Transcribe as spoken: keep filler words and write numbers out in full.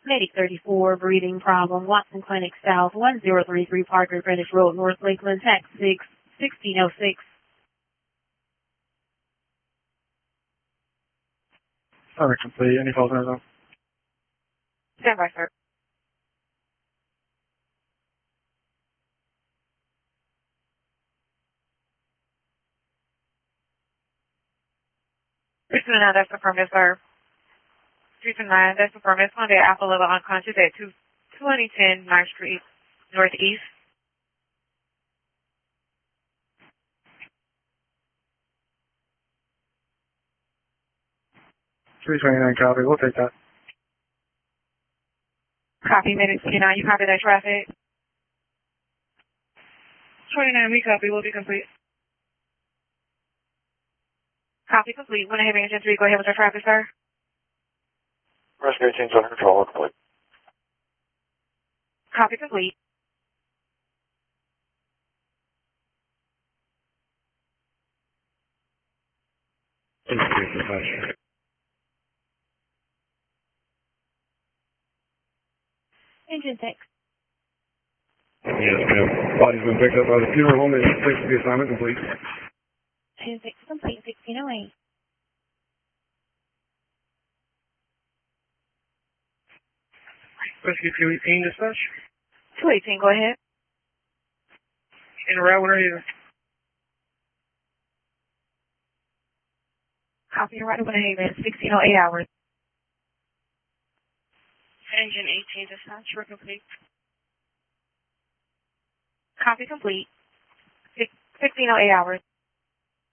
Medic thirty-four, breathing problem, Watson Clinic South, one zero three three Parker Greenwich Road, North Lakeland, Text six, sixteen oh six. Summit complete. Any calls on that? Stand by, sir. three two nine, that's affirmative, sir. three two nine, that's affirmative. Monday, Alpha level unconscious at two twenty ten ninth Street, Northeast. three twenty-nine copy. We'll take that. Copy, Medic twenty-nine. You copy that traffic? twenty-nine, we copy. We'll be complete. Copy complete. When I have engine three, go ahead with your traffic, sir. Rescue eighteen's under control. Complete. Copy complete. Engine six. Yes, ma'am. Body's been picked up by the funeral home and takes the assignment complete. Engine six complete, sixteen oh eight. Rescue two eighteen dispatch. two eighteen, go ahead. In route, when are you? Copy right when I have sixteen oh eight hours. Engine eighteen dispatch, we're complete. Copy complete. sixteen oh eight hours.